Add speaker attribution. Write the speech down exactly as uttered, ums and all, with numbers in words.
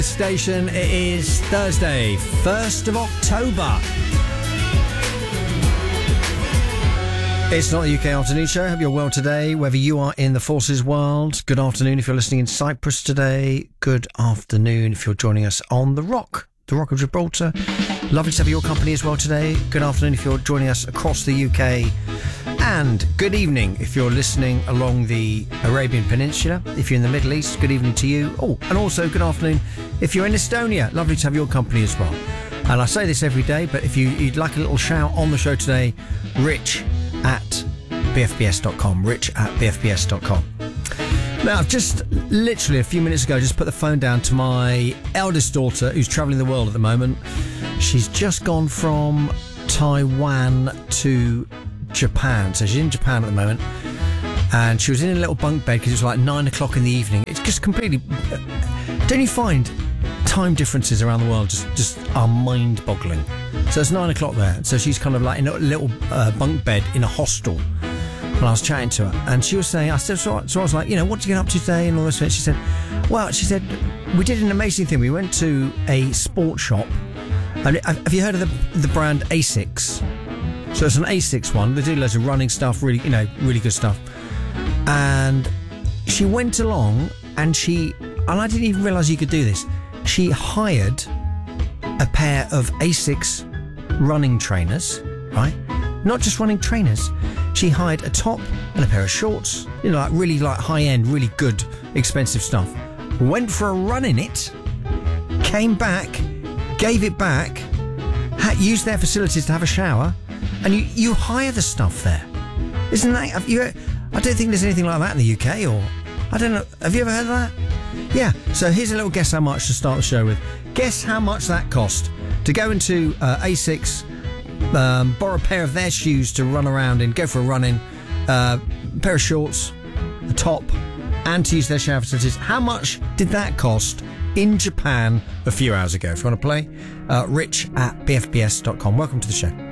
Speaker 1: Station. It is Thursday, first of October. It's not the U K Afternoon Show. Hope you're well today, whether you are in the forces world. Good afternoon if you're listening in Cyprus today. Good afternoon if you're joining us on the Rock, the Rock of Gibraltar. Lovely to have your company as well today. Good afternoon if you're joining us across the U K. And good evening if you're listening along the Arabian Peninsula. If you're in the Middle East, good evening to you. Oh, and also good afternoon if you're in Estonia. Lovely to have your company as well. And I say this every day, but if you, you'd like a little shout on the show today, rich at b f b s dot com. Rich at b f b s dot com. Now, I've just literally a few minutes ago just put the phone down to my eldest daughter who's travelling the world at the moment. She's just gone from Taiwan to Japan. So she's in Japan at the moment. And she was in a little bunk bed because it was like nine o'clock in the evening. It's just completely... Don't you find time differences around the world just, just are mind-boggling? So it's nine o'clock there. So she's kind of like in a little uh, bunk bed in a hostel. And I was chatting to her, and she was saying, I said, so, so I was like, you know, what did you get up to today? And all this. And she said, well, she said, we did an amazing thing. We went to a sports shop. And have you heard of the, the brand Asics? So it's an Asics one. They do loads of running stuff, really, you know, really good stuff. And she went along, and she, and I didn't even realise you could do this. She hired a pair of Asics running trainers, right? Not just running trainers. She hired a top and a pair of shorts, you know, like really like high-end, really good, expensive stuff. Went for a run in it, came back, gave it back, had, used their facilities to have a shower, and you, you hire the stuff there. Isn't that... Have you, I don't think there's anything like that in the U K, or... I don't know. Have you ever heard of that? Yeah. So here's a little guess how much to start the show with. Guess how much that cost to go into uh, Asics, um, borrow a pair of their shoes to run around in, go for a run in, uh, a pair of shorts, a top, and to use their shower facilities. How much did that cost in Japan a few hours ago? If you want to play, uh, rich at b f b s dot com. Welcome to the show.